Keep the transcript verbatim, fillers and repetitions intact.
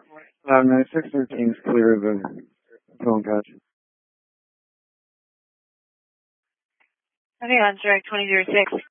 Um, no, six thirteen is clear of the phone patch. Okay, on direct twenty oh six.